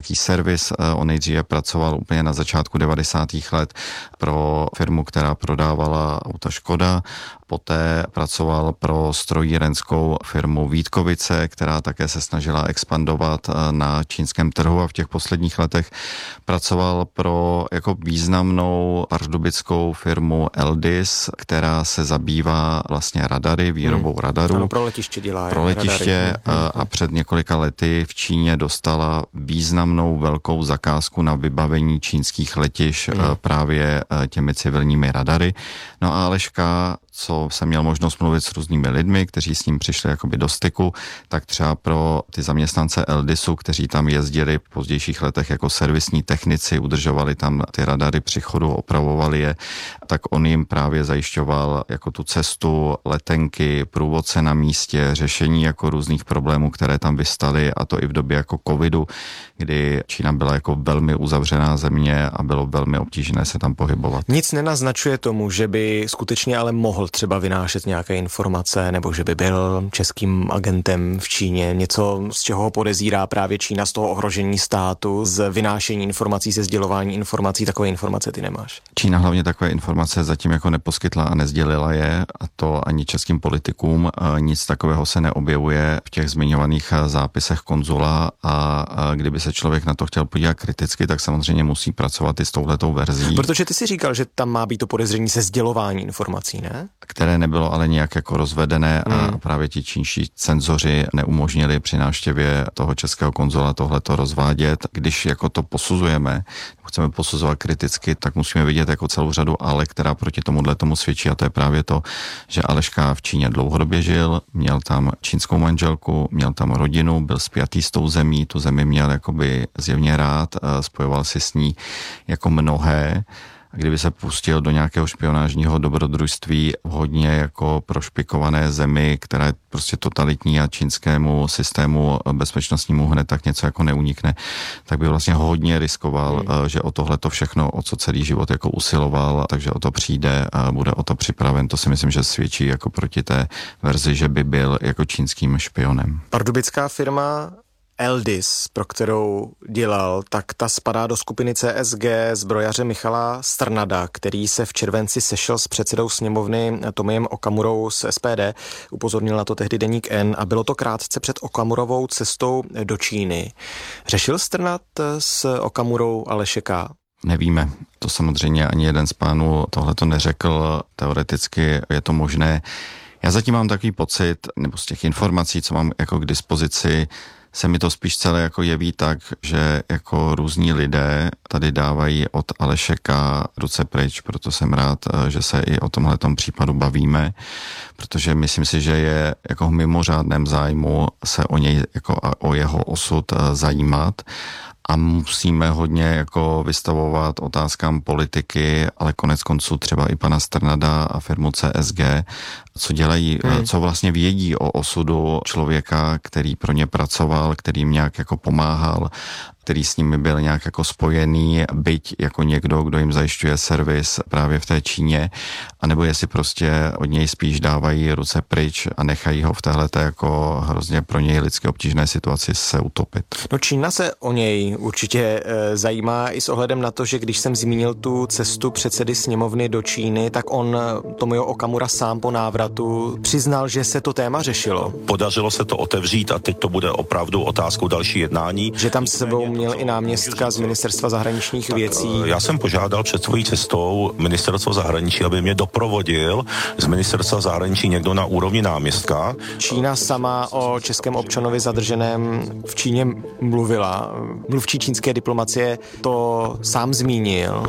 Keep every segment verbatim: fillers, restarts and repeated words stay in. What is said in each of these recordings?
nějaký servis. On nejdříve pracoval úplně na začátku devadesátých let pro firmu, která prodávala auta Škoda. Poté pracoval pro strojírenskou firmu Vítkovice, která také se snažila expandovat na čínském trhu, a v těch posledních letech pracoval pro jako významnou pardubickou firmu Eldis, která se zabývá vlastně radary, výrobou hmm. radarů. Ano, pro letiště dělá. Pro letiště radary. A před několika lety v Číně dostala významnou velkou zakázku na vybavení čínských letišť hmm. právě těmi civilními radary. No a Aleška, co jsem měl možnost mluvit s různými lidmi, kteří s ním přišli jakoby do styku, tak třeba pro ty zaměstnance Eldisu, kteří tam jezdili v pozdějších letech jako servisní technici, udržovali tam ty radary při chodu, opravovali je, tak on jim právě zajišťoval jako tu cestu, letenky, průvodce na místě, řešení jako různých problémů, které tam vystaly, a to i v době jako covidu, kdy Čína byla jako velmi uzavřená země a bylo velmi obtížné se tam pohybovat. Nic nenaznačuje tomu, že by skutečně ale mohl třeba vynášet nějaké informace, nebo že by byl českým agentem v Číně, něco, z čeho ho podezírá právě Čína, z toho ohrožení státu, z vynášení informací, ze sdělování informací. Takové informace ty nemáš. Čína hlavně takové informace zatím jako neposkytla a nezdělila je, a to ani českým politikům. Nic takového se neobjevuje v těch zmiňovaných zápisech konzula, a kdyby se člověk na to chtěl podívat kriticky, tak samozřejmě musí pracovat i s touhletou verzí. Protože ty si říkal, že tam má být to podezření se sdělování informací, ne? Které nebylo ale nějak jako rozvedené hmm. a právě ti čínští cenzoři neumožnili při návštěvě toho českého konzula tohleto rozvádět. Když jako to posuzujeme, chceme posuzovat kriticky, tak musíme vidět jako celou řadu ale, která proti tomuhle tomu svědčí, a to je právě to, že Aleška v Číně dlouhodobě žil, měl tam čínskou manželku, měl tam rodinu, byl spjatý s tou zemí, tu zemi měl jakoby zjevně rád, spojoval si s ní jako mnohé. A kdyby se pustil do nějakého špionážního dobrodružství v hodně jako prošpikované zemi, která je prostě totalitní a čínskému systému bezpečnostnímu hned tak něco jako neunikne, tak by vlastně hodně riskoval, hmm. že o tohle to všechno, o co celý život jako usiloval, takže o to přijde a bude o to připraven. To si myslím, že svědčí jako proti té verzi, že by byl jako čínským špionem. Pardubická firma Eldis, pro kterou dělal, tak ta spadá do skupiny C S G zbrojaře Michala Strnada, který se v červenci sešel s předsedou sněmovny Tomiem Okamurou z S P D. Upozornil na to tehdy deník N a bylo to krátce před Okamurovou cestou do Číny. Řešil Strnad s Okamurou Aleše K.? Nevíme. To samozřejmě ani jeden z pánů tohle to neřekl. Teoreticky je to možné. Já zatím mám takový pocit, nebo z těch informací, co mám jako k dispozici, se mi to spíš celé jako jeví tak, že jako různí lidé tady dávají od Aleše K. ruce pryč, proto jsem rád, že se i o tomhletom případu bavíme, protože myslím si, že je jako v mimořádném zájmu se o něj, jako o jeho osud zajímat. A musíme hodně jako vystavovat otázkám politiky, ale konec konců třeba i pana Strnada a firmu C S G, co dělají, hmm. co vlastně vědí o osudu člověka, který pro ně pracoval, který jim nějak jako pomáhal, který s nimi byl nějak jako spojený, byť jako někdo, kdo jim zajišťuje servis právě v té Číně, anebo jestli prostě od něj spíš dávají ruce pryč a nechají ho v téhleté jako hrozně pro něj lidské obtížné situaci se utopit. No Čína se o něj určitě e, zajímá i s ohledem na to, že když jsem zmínil tu cestu předsedy sněmovny do Číny, tak on, Tomio Okamura sám po návratu přiznal, že se to téma řešilo. Podařilo se to otevřít a teď to bude opravdu otázkou další jednání. Že tam s sebou měl i náměstka z Ministerstva zahraničních tak, věcí. Já jsem požádal před svojí cestou Ministerstvo zahraničí, aby mě doprovodil z Ministerstva zahraničí někdo na úrovni náměstka. Čína sama o českém občanovi zadrženém v Číně mluvila. Mluvčí čínské diplomacie to sám zmínil.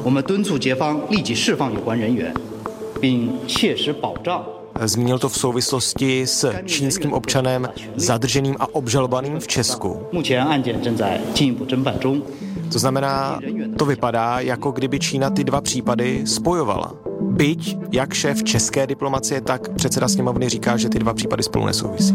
Zmínil to v souvislosti s čínským občanem zadrženým a obžalovaným v Česku. To znamená, to vypadá, jako kdyby Čína ty dva případy spojovala. Byť jak šéf české diplomacie, tak předseda sněmovny říká, že ty dva případy spolu nesouvisí.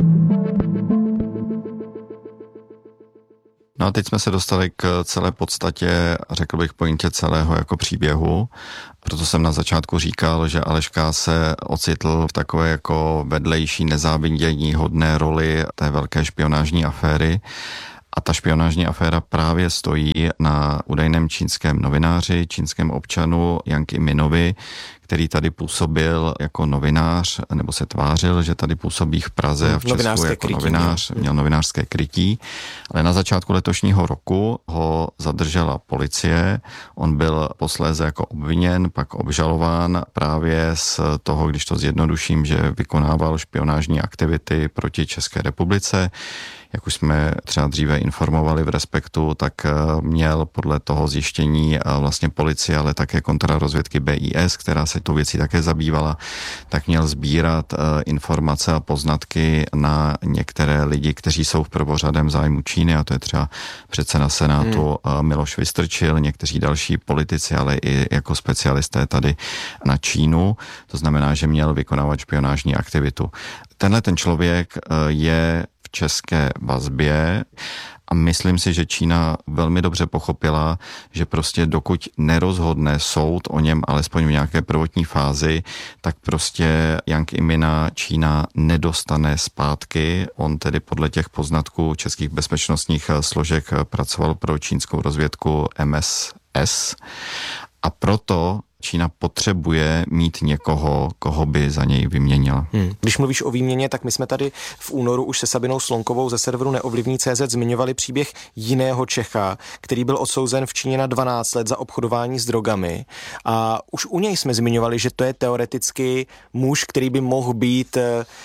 No a teď jsme se dostali k celé podstatě, řekl bych, pointě celého jako příběhu. Proto jsem na začátku říkal, že Aleš K. se ocitl v takové jako vedlejší nezávidění hodné roli té velké špionážní aféry. A ta špionážní aféra právě stojí na údajném čínském novináři, čínském občanu Yang Iminovi, který tady působil jako novinář, nebo se tvářil, že tady působí v Praze a v Česku jako krytí, novinář, měl. měl novinářské krytí, ale na začátku letošního roku ho zadržela policie, on byl posléze jako obviněn, pak obžalován právě z toho, když to zjednoduším, že vykonával špionážní aktivity proti České republice. Jak už jsme třeba dříve informovali v Respektu, tak měl podle toho zjištění vlastně policie, ale také kontrarozvědky B I S, která se tou věcí také zabývala, tak měl sbírat informace a poznatky na některé lidi, kteří jsou v prvořadém zájmu Číny, a to je třeba předseda Senátu hmm. Miloš Vystrčil, někteří další politici, ale i jako specialisté tady na Čínu. To znamená, že měl vykonávat špionážní aktivitu. Tenhle ten člověk je v české vazbě a myslím si, že Čína velmi dobře pochopila, že prostě dokud nerozhodne soud o něm alespoň v nějaké prvotní fázi, tak prostě Yang Imina Čína nedostane zpátky. On tedy podle těch poznatků českých bezpečnostních složek pracoval pro čínskou rozvědku M S S a proto Čína potřebuje mít někoho, koho by za něj vyměnila. Hmm. Když mluvíš o výměně, tak my jsme tady v únoru už se Sabinou Slonkovou ze serveru neovlivní tečka cé zet zmiňovali příběh jiného Čecha, který byl odsouzen v Číně na dvanáct let za obchodování s drogami. A už u něj jsme zmiňovali, že to je teoreticky muž, který by mohl být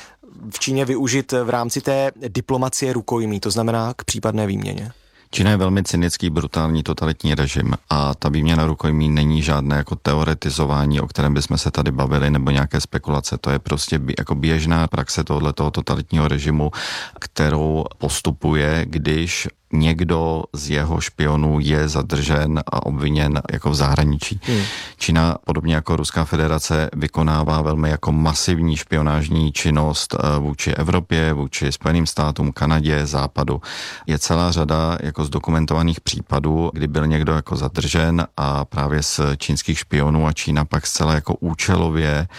v Číně využit v rámci té diplomacie rukojmí, to znamená k případné výměně. Čína je velmi cynický, brutální, totalitní režim a ta výměna rukojmí není žádné jako teoretizování, o kterém bychom se tady bavili, nebo nějaké spekulace. To je prostě jako běžná praxe tohoto totalitního režimu, kterou postupuje, když někdo z jeho špionů je zadržen a obviněn jako v zahraničí. Hmm. Čína, podobně jako Ruská federace, vykonává velmi jako masivní špionážní činnost vůči Evropě, vůči Spojeným státům, Kanadě, Západu. Je celá řada jako zdokumentovaných případů, kdy byl někdo jako zadržen a právě z čínských špionů a Čína pak zcela jako účelově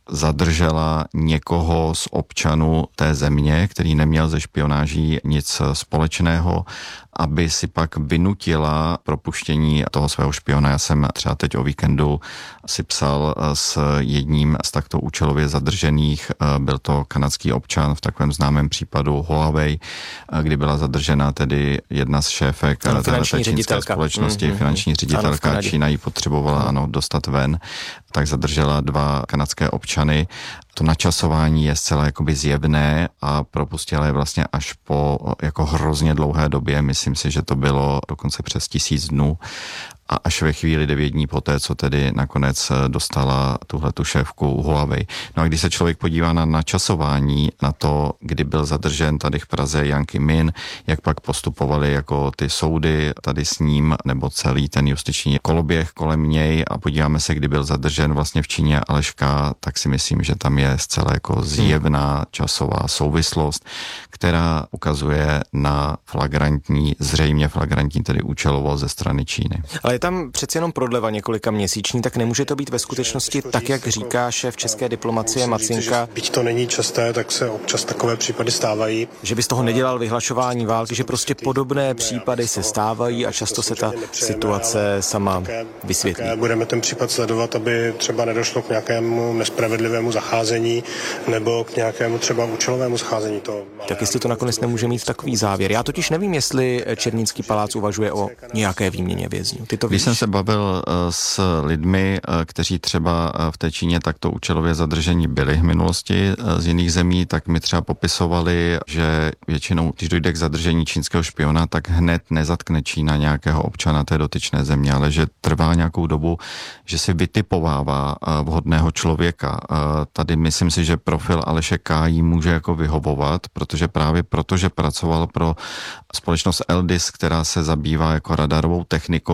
zadržela někoho z občanů té země, který neměl ze špionáží nic společného, aby si pak vynutila propuštění toho svého špiona. Já jsem třeba teď o víkendu si psal s jedním z takto účelově zadržených, byl to kanadský občan v takovém známém případu Huawei, kdy byla zadržena tedy jedna z šéfek této čínské společnosti, mm-hmm. finanční ředitelka, ano, Čína ji potřebovala ano, dostat ven, tak zadržela dva kanadské občany. To načasování je zcela jakoby zjevné a propustila je vlastně až po jako hrozně dlouhé době, myslím si, že to bylo dokonce přes tisíc dnů a až ve chvíli devět dní poté, co tedy nakonec dostala tuhletu šéfku Huawei. No a když se člověk podívá na načasování, na to, kdy byl zadržen tady v Praze Yang Imin, jak pak postupovali jako ty soudy tady s ním, nebo celý ten justiční koloběh kolem něj a podíváme se, kdy byl zadržen vlastně v Číně Aleš K., tak si myslím, že tam je zcela jako zjevná časová souvislost, která ukazuje na flagrantní, zřejmě flagrantní tedy účelovost ze strany Číny. Ale je tam přeci jenom prodleva několika měsíční, tak nemůže to být ve skutečnosti tak, jak říká šéf české diplomacie Macinka. Byť to není časté, tak se občas takové případy stávají. Že by z toho nedělal vyhlašování války, že prostě podobné případy se stávají a často se ta situace sama vysvětlí. Budeme ten případ sledovat, aby třeba nedošlo k nějakému nespravedlivému zacházení nebo k nějakému třeba účelovému zacházení. To tak jestli to nakonec nemůže mít takový závěr. Já totiž nevím, jestli Černínský palác uvažuje o nějaké výměně vězňů. Ty to Když jsem se bavil s lidmi, kteří třeba v té Číně takto účelově zadržení byli v minulosti z jiných zemí, tak mi třeba popisovali, že většinou, když dojde k zadržení čínského špiona, tak hned nezatkne Čína nějakého občana té dotyčné země, ale že trvá nějakou dobu, že si vytipovává vhodného člověka. Tady myslím si, že profil Aleše K. jí může jako vyhovovat, protože právě protože pracoval pro společnost Eldis, která se zabývá jako radarovou technikou, tak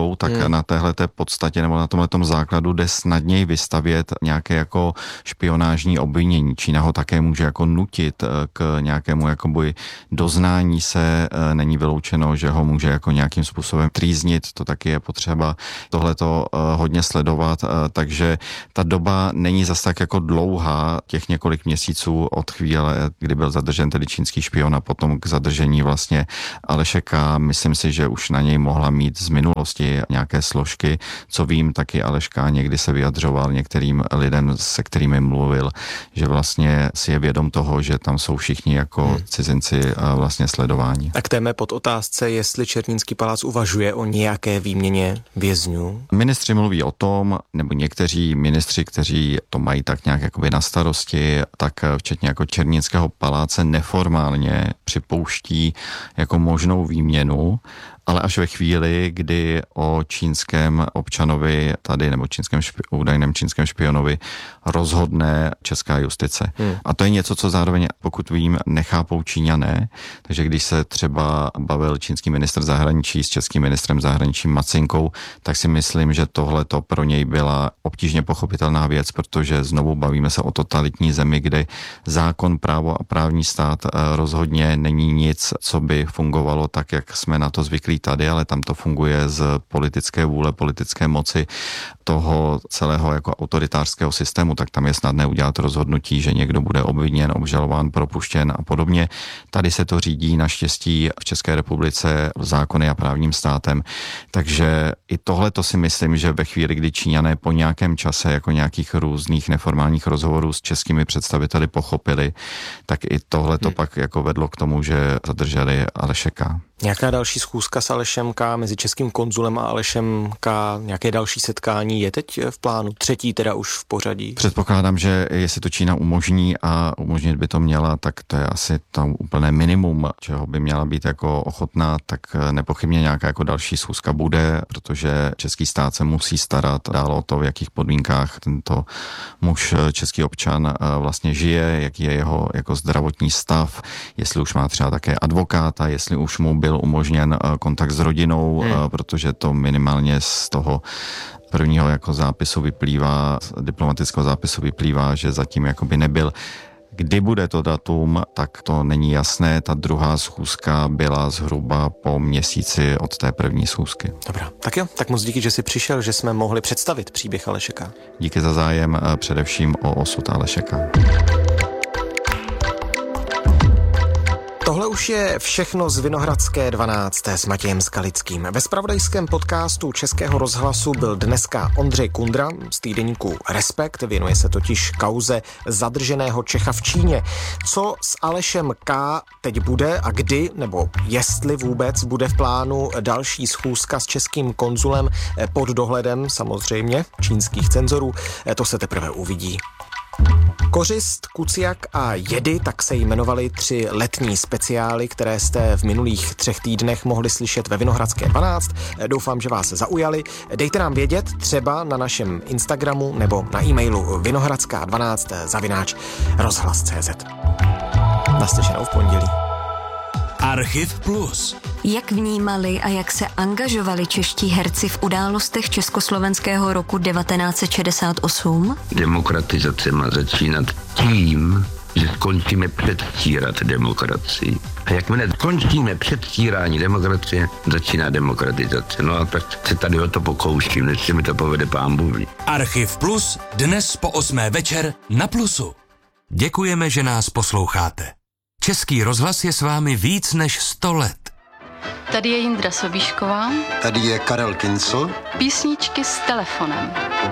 hmm. na téhleté podstatě nebo na tomhletom základu jde snadněji vystavět nějaké jako špionážní obvinění. Čína ho také může jako nutit k nějakému jakoby doznání se, není vyloučeno, že ho může jako nějakým způsobem trýznit, to taky je potřeba tohleto hodně sledovat, takže ta doba není zas tak jako dlouhá, těch několik měsíců od chvíle, kdy byl zadržen tedy čínský špion a potom k zadržení vlastně Aleše K. Myslím si, že už na něj mohla mít z minulosti nějaké složky. Co vím, taky Aleš K. někdy se vyjadřoval některým lidem, se kterými mluvil, že vlastně si je vědom toho, že tam jsou všichni jako hmm. cizinci vlastně sledování. A k té mé podotázce, jestli Černínský palác uvažuje o nějaké výměně vězňů? Ministři mluví o tom, nebo někteří ministři, kteří to mají tak nějak jakoby na starosti, tak včetně jako Černínského paláce neformálně připouští jako možnou výměnu, ale až ve chvíli, kdy o čínském občanovi tady nebo čínském špi, údajném čínském špionovi rozhodne česká justice. Hmm. A to je něco, co zároveň, pokud vím, nechápou Číňané. Takže když se třeba bavil čínský ministr zahraničí s českým ministrem zahraničí Macinkou, tak si myslím, že tohle to pro něj byla obtížně pochopitelná věc, protože znovu bavíme se o totalitní zemi, kde zákon, právo a právní stát rozhodně není nic, co by fungovalo tak, jak jsme na to zvyklí tady, ale tam to funguje z politické vůle, politické moci toho celého jako autoritářského systému, tak tam je snadné udělat rozhodnutí, že někdo bude obviněn, obžalován, propuštěn a podobně. Tady se to řídí naštěstí v České republice zákony a právním státem, takže i tohle to si myslím, že ve chvíli, kdy Číňané po nějakém čase jako nějakých různých neformálních rozhovorů s českými představiteli pochopili, tak i tohle to hmm. pak jako vedlo k tomu, že zadrželi Aleše K. Nějaká další schůzka s Alešem K. mezi českým konzulem a Alešem K. Nějaké další setkání je teď v plánu? Třetí teda už v pořadí? Předpokládám, že jestli to Čína umožní a umožnit by to měla, tak to je asi to úplné minimum, čeho by měla být jako ochotná, tak nepochybně nějaká jako další schůzka bude, protože český stát se musí starat dál o to, v jakých podmínkách tento muž, český občan vlastně žije, jaký je jeho jako zdravotní stav, jestli už má třeba také advokáta, jestli už mu byl umožněn kontakt s rodinou, hmm. protože to minimálně z toho prvního jako zápisu vyplývá, diplomatického zápisu vyplývá, že zatím jakoby nebyl. Kdy bude to datum, tak to není jasné. Ta druhá schůzka byla zhruba po měsíci od té první schůzky. Dobrá, tak jo, tak moc díky, že jsi přišel, že jsme mohli představit příběh Aleše K. Díky za zájem především o osud Aleše K. Tohle už je všechno z Vinohradské dvanácté s Matějem Skalickým. Ve zpravodajském podcastu Českého rozhlasu byl dneska Ondřej Kundra z týdeníku Respekt, věnuje se totiž kauze zadrženého Čecha v Číně. Co s Alešem K. teď bude a kdy, nebo jestli vůbec bude v plánu další schůzka s českým konzulem pod dohledem samozřejmě čínských cenzorů, to se teprve uvidí. Kořist, Kuciak a Jedy, tak se jmenovaly tři letní speciály, které jste v minulých třech týdnech mohli slyšet ve Vinohradské dvanáct. Doufám, že vás zaujaly. Dejte nám vědět třeba na našem Instagramu nebo na e-mailu vinohradská dvanáct zavináč rozhlas tečka cé zet. Naslyšenou v pondělí. Archiv Plus. Jak vnímali a jak se angažovali čeští herci v událostech československého roku devatenáct set šedesát osm? Demokratizace má začínat tím, že skončíme předstírat demokracii. A jakmile skončíme předstírání demokracie, začíná demokratizace. No a tak se tady o to pokouším, než se mi to povede pán Bůh. Archiv Plus dnes po osmé večer na Plusu. Děkujeme, že nás posloucháte. Český rozhlas je s vámi víc než sto let. Tady je Jindra Sobíšková. Tady je Karel Kincl. Písničky s telefonem.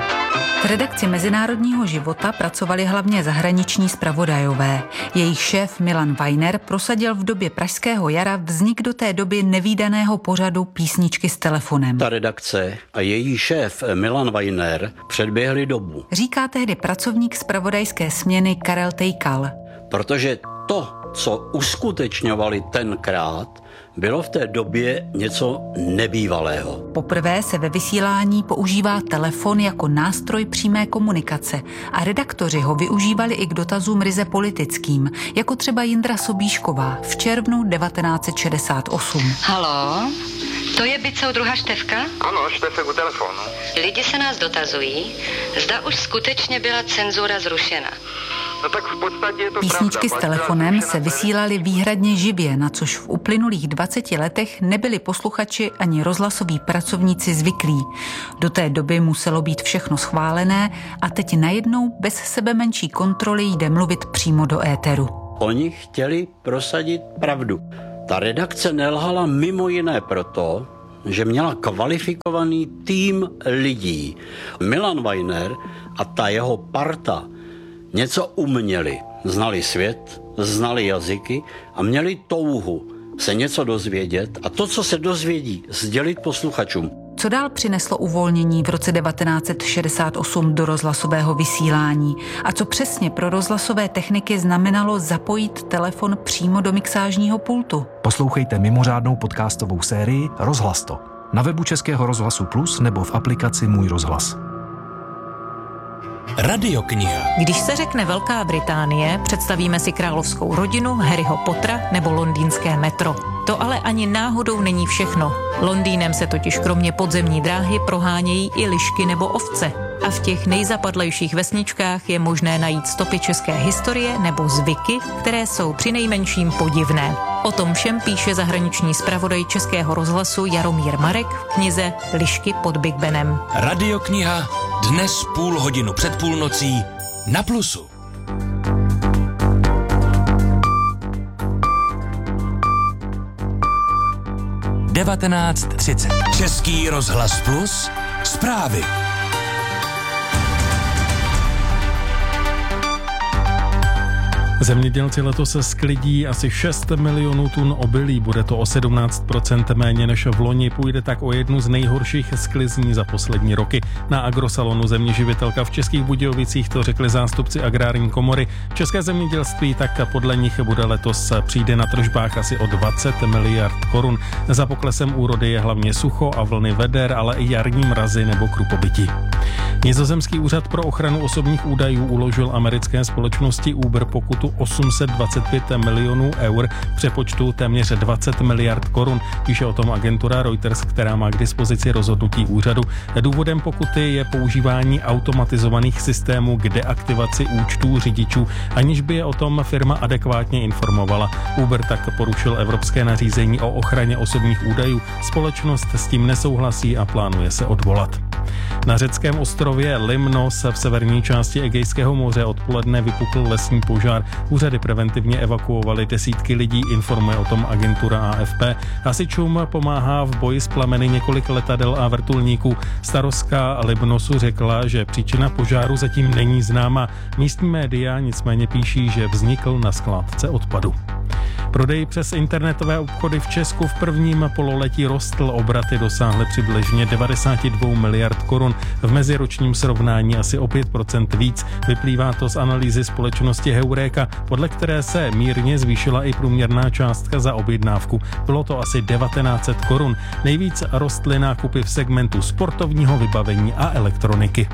V redakci Mezinárodního života pracovali hlavně zahraniční zpravodajové. Jejich šéf Milan Weiner prosadil v době pražského jara vznik do té doby nevídaného pořadu Písničky s telefonem. Ta redakce a její šéf Milan Weiner předběhli dobu. Říká tehdy pracovník zpravodajské směny Karel Tejkal. Protože to, co uskutečňovali tenkrát, bylo v té době něco nebývalého. Poprvé se ve vysílání používá telefon jako nástroj přímé komunikace a redaktoři ho využívali i k dotazům ryze politickým, jako třeba Jindra Sobíšková v červnu devatenáct set šedesát osm. Haló, To je byt soudruha Štefka? Ano, Štefek u telefonu. Lidi se nás dotazují, zda už skutečně byla cenzura zrušena. No tak v podstatě je to Písničky pravda. s telefonem se vysílaly výhradně živě, na což v uplynulých dvaceti letech nebyli posluchači ani rozhlasoví pracovníci zvyklí. Do té doby muselo být všechno schválené a teď najednou bez sebe menší kontroly jde mluvit přímo do éteru. Oni chtěli prosadit pravdu. Ta redakce nelhala mimo jiné proto, že měla kvalifikovaný tým lidí. Milan Vajner a ta jeho parta něco uměli. Znali svět, znali jazyky a měli touhu se něco dozvědět a to, co se dozvědí, sdělit posluchačům. Co dál přineslo uvolnění v roce devatenáct set šedesát osm do rozhlasového vysílání? A co přesně pro rozhlasové techniky znamenalo zapojit telefon přímo do mixážního pultu? Poslouchejte mimořádnou podcastovou sérii Rozhlas to na webu Českého rozhlasu Plus nebo v aplikaci Můj rozhlas. Radiokniha. Když se řekne Velká Británie, představíme si královskou rodinu, Harryho Pottera nebo londýnské metro. To ale ani náhodou není všechno. Londýnem se totiž kromě podzemní dráhy prohánějí i lišky nebo ovce. A v těch nejzapadlejších vesničkách je možné najít stopy české historie nebo zvyky, které jsou přinejmenším podivné. O tom všem píše zahraniční zpravodaj Českého rozhlasu Jaromír Marek v knize Lišky pod Big Benem. Radiokniha dnes půl hodinu před půlnocí na Plusu. devatenáct třicet. Český rozhlas Plus. Zprávy. Zemědělci letos sklidí asi šest milionů tun obilí, bude to o sedmnáct procent méně než v loni, půjde tak o jednu z nejhorších sklizní za poslední roky. Na agrosalonu Zeměživitelka v Českých Budějovicích to řekli zástupci agrární komory. České zemědělství tak podle nich bude letos přijde na tržbách asi o dvacet miliard korun. Za poklesem úrody je hlavně sucho a vlny veder, ale i jarní mrazy nebo krupobytí. Nizozemský úřad pro ochranu osobních údajů uložil americké společnosti Uber pokutu osm set dvacet pět milionů eur, přepočtu téměř dvacet miliard korun. Píše o tom agentura Reuters, která má k dispozici rozhodnutí úřadu. Důvodem pokuty je používání automatizovaných systémů k deaktivaci účtů řidičů, aniž by je o tom firma adekvátně informovala. Uber tak porušil evropské nařízení o ochraně osobních údajů. Společnost s tím nesouhlasí a plánuje se odvolat. Na řeckém ostrově Limnos v severní části Egejského moře odpoledne vypukl lesní požár. Úřady preventivně evakuovaly desítky lidí, informuje o tom agentura A F P. Hasičům pomáhá v boji s plameny několik letadel a vrtulníků. Starostka Limnosu řekla, že příčina požáru zatím není známa. Místní média nicméně píší, že vznikl na skládce odpadu. Prodej přes internetové obchody v Česku v prvním pololetí rostl, obraty dosáhly přibližně devadesát dva miliard korun, v meziročním srovnání asi o pět procent víc. Vyplývá to z analýzy společnosti Heureka, podle které se mírně zvýšila i průměrná částka za objednávku. Bylo to asi devatenáct set korun. Nejvíc rostly nákupy v segmentu sportovního vybavení a elektroniky.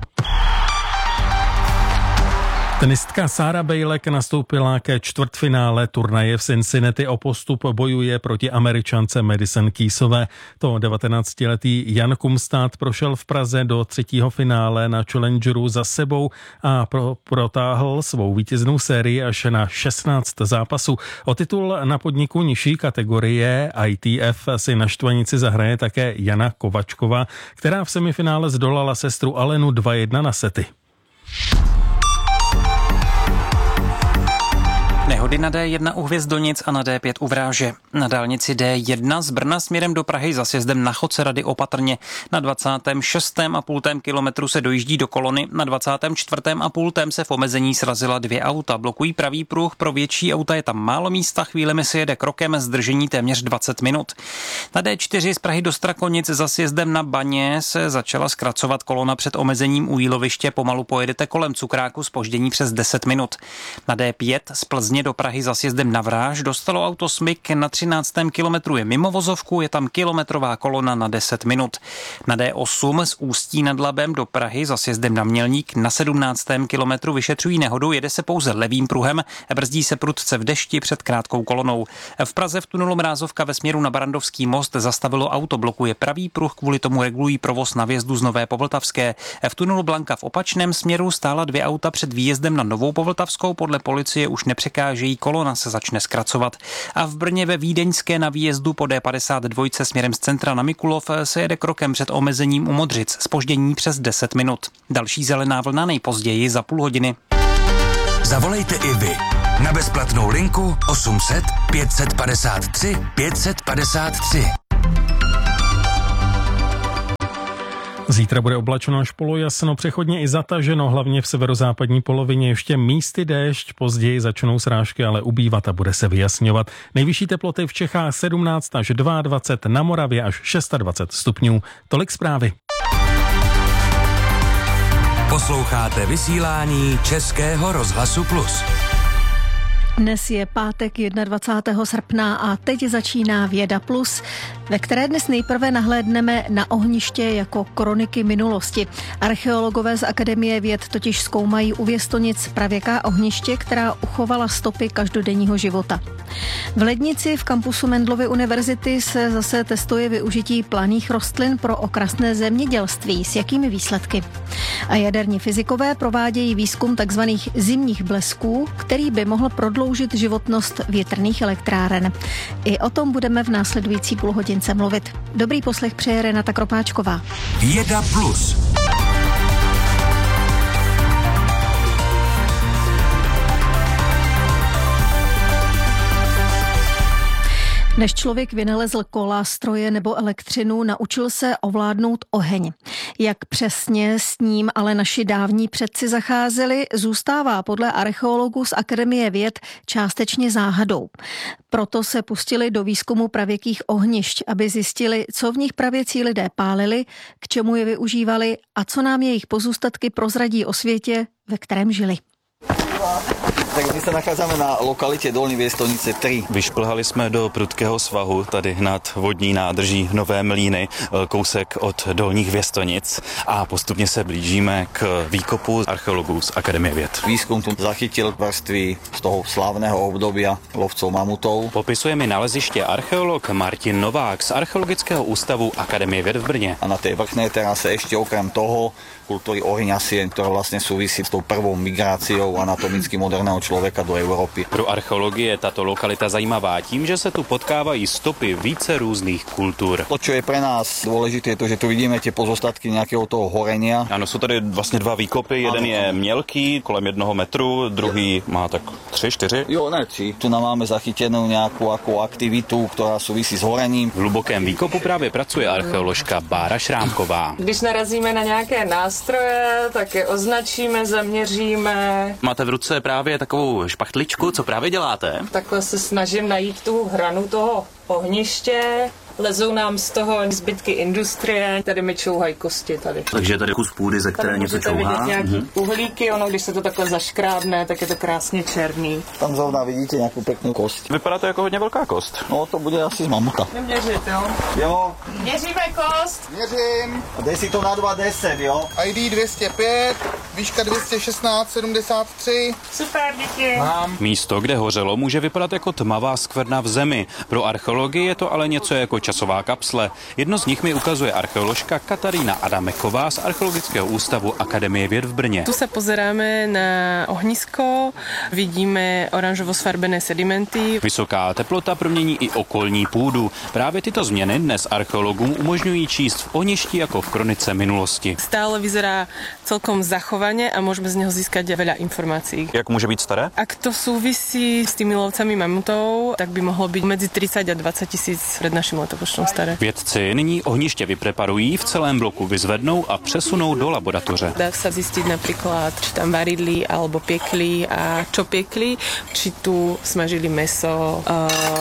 Tenistka Sarah Bejlek nastoupila ke čtvrtfinále turnaje v Cincinnati, o postup bojuje proti Američance Madison Keysové. To devatenáctiletý Jan Kumstad prošel v Praze do třetího finále na Challengeru za sebou a pro, protáhl svou vítěznou sérii až na šestnáct zápasů. O titul na podniku nižší kategorie I T F si na štvanici zahraje také Jana Kovačková, která v semifinále zdolala sestru Alenu dva jedna na sety. Nehody na D jedna u Hvězdonic a na D pět u Vráže. Na dálnici D jedna z Brna směrem do Prahy za sjezdem na Chodce Rady opatrně. Na dvacátém šestém a půltém kilometru se dojíždí do kolony, na dvacátém čtvrtém a půltém se v omezení srazila dvě auta. Blokují pravý pruh, pro větší auta je tam málo místa, chvílemi se jede krokem, zdržení téměř dvacet minut. Na D čtyři z Prahy do Strakonic za sjezdem na Baně se začala zkracovat kolona před omezením u Jíloviště, pomalu pojedete kolem Cukráku, zpoždění přes deset minut. Na D pět z Plzně do Prahy za sjezdem na Vráž dostalo auto smyk, na třináctém kilometru je mimo vozovku, je tam kilometrová kolona na deset minut. Na D osm z Ústí nad Labem do Prahy za sjezdem na Mělník na sedmnáctém kilometru vyšetřují nehodu, jede se pouze levým pruhem, brzdí se prudce v dešti před krátkou kolonou. V Praze v tunelu Mrázovka ve směru na Barandovský most zastavilo auto, blokuje pravý pruh, kvůli tomu regulují provoz na vjezdu z Nové Povltavské. V tunelu Blanka v opačném směru stála dvě auta před výjezdem na Novou Povltavskou, podle policie už nepřekážejí, kolona se začne zkracovat. A v Brně ve Vídeňské na výjezdu po D padesát dva směrem z centra na Mikulov se jede krokem před omezením u Modřic, zpoždění přes deset minut. Další zelená vlna nejpozději za půl hodiny. Zavolejte i vy na bezplatnou linku osm set pět set padesát tři pět set padesát tři. Zítra bude oblačno až polojasno, přechodně i zataženo, hlavně v severozápadní polovině ještě místy déšť, později začnou srážky, ale ubývat a bude se vyjasňovat. Nejvyšší teploty v Čechách sedmnáct až dvacet dva, na Moravě až dvacet šest stupňů. Tolik zprávy. Posloucháte vysílání Českého rozhlasu Plus. Dnes je pátek dvacátého prvního srpna a teď začíná Věda Plus, ve které dnes nejprve nahlédneme na ohniště jako kroniky minulosti. Archeologové z Akademie věd totiž zkoumají u Věstonic pravěká ohniště, která uchovala stopy každodenního života. V Lednici v kampusu Mendelovy univerzity se zase testuje využití planých rostlin pro okrasné zemědělství. S jakými výsledky? A jaderní fyzikové provádějí výzkum takzvaných zimních blesků, který by mohl prodloužit životnost větrných elektráren. I o tom budeme v následující půlhodince mluvit. Dobrý poslech přeje Renata Kropáčková. Věda Plus. Než člověk vynalezl kola, stroje nebo elektřinu, naučil se ovládnout oheň. Jak přesně s ním ale naši dávní předci zacházeli, zůstává podle archeologů z Akademie věd částečně záhadou. Proto se pustili do výzkumu pravěkých ohnišť, aby zjistili, co v nich pravěcí lidé pálili, k čemu je využívali a co nám jejich pozůstatky prozradí o světě, ve kterém žili. Tak my se nacházíme na lokalitě Dolní Věstonice tři. Vyšplhali jsme do prudkého svahu tady nad vodní nádrží Nové Mlýny, kousek od Dolních Věstonic, a postupně se blížíme k výkopu archeologů z Akademie věd. Výzkum tu zachytil vrstvy z toho slávného obdobia lovcov mamutov. Popisuje mi naleziště archeolog Martin Novák z Archeologického ústavu Akademie věd v Brně. A na té vrchné terase ještě okrem toho kultury ohňasien, ktorá vlastne súvisí s tou prvou migráciou anatomicky moderného člověka do Evropy. Pro archeologii je tato lokalita zajímavá tím, že se tu potkávají stopy více různých kultur. To, čo je pre nás dôležité, je to, že tu vidíme tie pozostatky nějakého toho horenia. Ano, jsou tady vlastně dva výkopy, jeden ano, je mělký, kolem jednoho metru, druhý má tak tři, čtyři. Jo, ne tři. Tu nám máme zachytenou nějakou ako aktivitu, která souvisí s horením. V hlubokém výkopu právě pracuje archeoložka Bára Šrámková. Když narazíme na nějaké nástroje, tak je označíme, zaměříme. Máte v ruce právě takovou špachtličku, co právě děláte? Takhle se snažím najít tu hranu toho ohniště. Lezou nám z toho zbytky industrie, tady mi čouhají kosti tady. Takže je tady kus půdy, ze které tady něco čouhá. Vidět nějaký mm-hmm. uhlíky, ono když se to takhle zaškrábne, tak je to krásně černý. Tam zrovna vidíte nějakou pěknou kost. Vypadá to jako hodně velká kost. No, to bude asi z mamuta. Neměřit, jo? Jo. Měříme kost. Měřím. A dej si to na dva deset, jo? I D dvě stě pět, výška dvě stě šestnáct sedmdesát tři. Super, díky. Mám. Místo, kde hořelo, může vypadat jako tmavá skvrna v zemi. Pro archeologii je to ale něco jako časová kapsle. Jedno z nich mi ukazuje archeoložka Katarína Adameková z Archeologického ústavu Akademie věd v Brně. Tu se pozeráme na ohnisko, vidíme oranžovo sfarbené sedimenty. Vysoká teplota promění i okolní půdu. Právě tyto změny dnes archeologům umožňují číst v ohništi jako v kronice minulosti. Stále vyzerá celkom zachovaně a můžeme z něho získat veľa informací. Jak může být staré? Ak to súvisí s tými lovcami mamutov, tak by mohlo být mezi třicet a dvacet tisíc před naším letopočtom staré. Vědci nyní ohniště vypreparují, v celém bloku vyzvednou a přesunou do laboratoře. Dá sa zistiť napríklad, či tam varili alebo piekli a čo piekli, či tu smažili mäso, uh,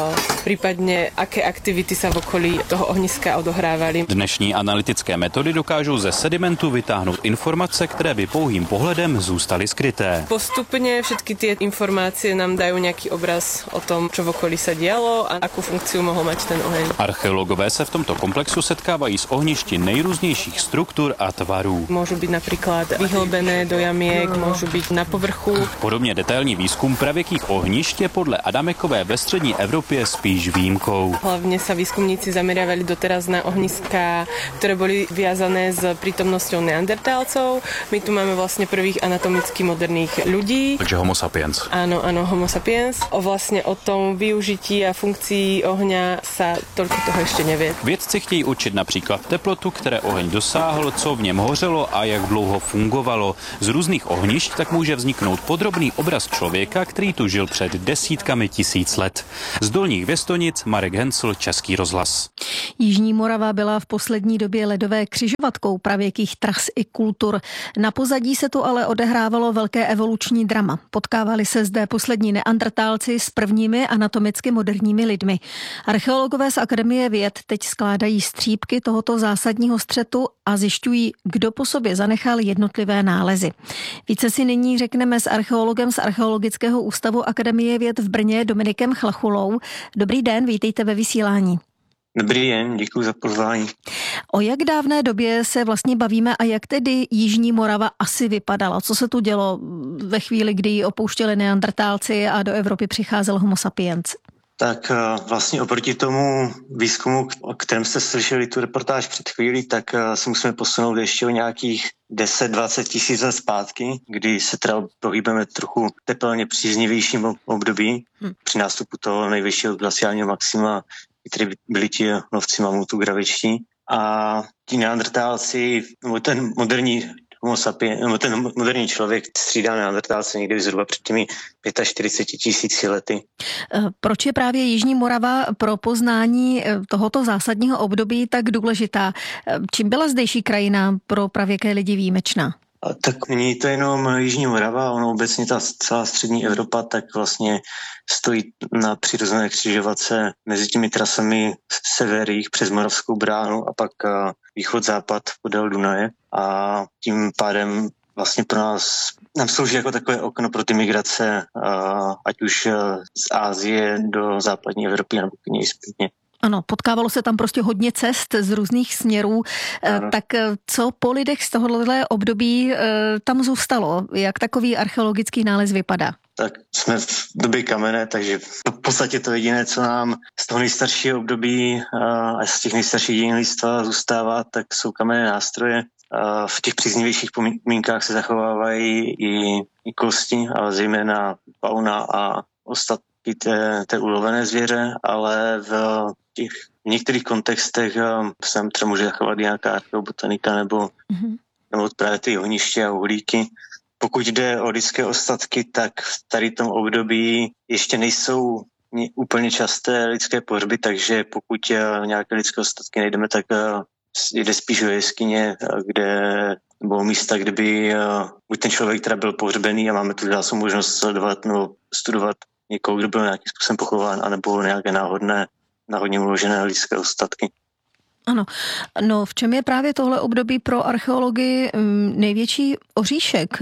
prípadne aké aktivity sa v okolí toho ohniska odohrávali. Dnešní analytické metody dokážou ze sedimentu vytáhnout informace, které by pouhým pohledem zůstaly skryté. Postupne všetky tie informácie nám dajú nejaký obraz o tom, čo v okolí sa dialo a akú funkciu mohol mať ten oheň. Archeologové se v tomto komplexu setkávají s ohništi nejrůznějších struktur a tvarů. Môžu byť napríklad vyhlbené do jamiek, môžu byť na povrchu. Podobně detailní výzkum pravěkých ohnišť je podle Adamekové ve střední Evropě spíš výjimkou. Hlavne sa výskumníci zameriavali doteraz na ohniská, ktoré boli viazané s prítomnosťou neandertálcov. My tu máme vlastne prvých anatomicky moderných ľudí. Takže homo sapiens. Áno, áno, homo sapiens. O vlastne o tom využití a funkcii ohňa sa toľko toho ešte nevie. Vědci chtějí určit například teplotu, které oheň dosáhl, co v něm hořelo a jak dlouho fungovalo. Z různých ohnišť tak může vzniknout podrobný obraz člověka, který tu žil před desítkami tisíc let. Z Dolních Věstonic Marek Hencl, Český rozhlas. Jižní Morava byla v poslední době ledové křižovatkou pravěkých tras i kultur. Na pozadí se tu ale odehrávalo velké evoluční drama. Potkávali se zde poslední neandertálci s prvními anatomicky moderními lidmi. Archeologové z Akademie věd teď skládají střípky tohoto zásadního střetu a zjišťují, kdo po sobě zanechal jednotlivé nálezy. Více si nyní řekneme s archeologem z Archeologického ústavu Akademie věd v Brně Dominikem Chlachulou. Dobrý den, vítejte ve vysílání. Dobrý den, děkuji za pozvání. O jak dávné době se vlastně bavíme a jak tedy Jižní Morava asi vypadala? Co se tu dělo ve chvíli, kdy ji opouštěli neandertálci a do Evropy přicházel homo sapiens? Tak vlastně oproti tomu výzkumu, o kterém jste slyšeli tu reportáž před chvílí, tak si musíme posunout ještě o nějakých deset dvacet tisíc let zpátky, kdy se teda pohybujeme trochu tepelně příznivějším období hmm. při nástupu toho nejvyššího glaciálního maxima, kteří byli ti lovci mamutů gravičtí. A ti neandertálci, nebo ten moderní homo sapiens, nebo ten moderní člověk střídá neandertálce někdy zhruba před těmi čtyřiceti pěti tisíci lety. Proč je právě Jižní Morava pro poznání tohoto zásadního období tak důležitá? Čím byla zdejší krajina pro pravěké lidi výjimečná? A tak není to jenom Jižní Morava, ono obecně ta celá střední Evropa tak vlastně stojí na přirozené křižovatce mezi těmi trasami sever jih přes Moravskou bránu a pak východ-západ podél Dunaje a tím pádem vlastně pro nás nám slouží jako takové okno pro ty migrace, ať už z Asie do západní Evropy nebo k něj zpětně. Ano, potkávalo se tam prostě hodně cest z různých směrů. Ano. Tak co po lidech z tohohle období tam zůstalo? Jak takový archeologický nález vypadá? Tak jsme v době kamene, takže v podstatě to jediné, co nám z toho nejstaršího období a z těch nejstarších dějin lidstva zůstává, tak jsou kamenné nástroje. V těch příznivějších podmínkách se zachovávají i, i kosti, ale zejména fauna a ostatní té, té ulovené zvěře, ale v těch v některých kontextech se třeba může zachovat nějaká archeobotanika nebo, mm-hmm. nebo právě ty ohniště a uhlíky. Pokud jde o lidské ostatky, tak v tady tom období ještě nejsou úplně časté lidské pohřby, takže pokud nějaké lidské ostatky nejdeme, tak jde spíš o jeskyně, kde, nebo místa, kde by buď ten člověk, který byl pohřbený a máme tu další možnost sledovat nebo studovat někoho, kdo byl nějakým způsobem pochován, anebo nějaké náhodné, náhodně uložené lidské ostatky. Ano, no v čem je právě tohle období pro archeologii největší oříšek?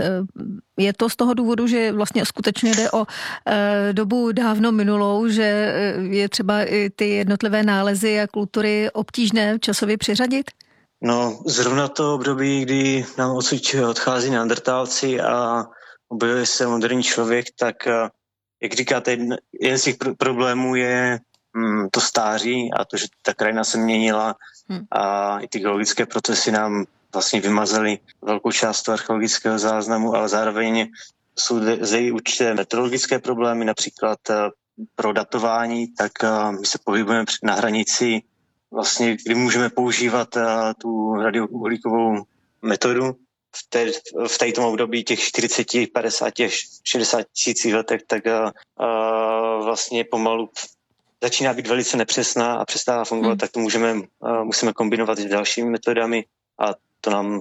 Je to z toho důvodu, že vlastně skutečně jde o e, dobu dávno minulou, že je třeba i ty jednotlivé nálezy a kultury obtížné časově přiřadit? No, zrovna to období, kdy nám odsud odchází neandertálci a objevuje se moderní člověk, tak jak říkáte, jeden z těch problémů je mm, to stáří a to, že ta krajina se měnila hmm. a i ty geologické procesy nám vlastně vymazaly velkou část toho archeologického záznamu, ale zároveň jsou zde i určité metodologické problémy, například pro datování, tak my se pohybujeme na hranici vlastně, kdy můžeme používat tu radiouhlíkovou metodu. V, té, v této období těch čtyřicet, padesát, šedesát tisících letech, tak a, a vlastně pomalu začíná být velice nepřesná a přestává fungovat, hmm. tak to můžeme, a, musíme kombinovat s dalšími metodami a to nám